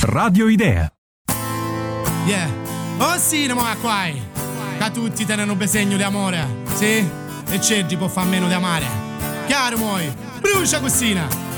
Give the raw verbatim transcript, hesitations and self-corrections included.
Radio Idea. Yeah. Oh sì, ne mo' qua. Che tutti tenono besegno di amore. Sì? E Cedri può far meno di amare. Chiaro, muoi. Brucia cosina.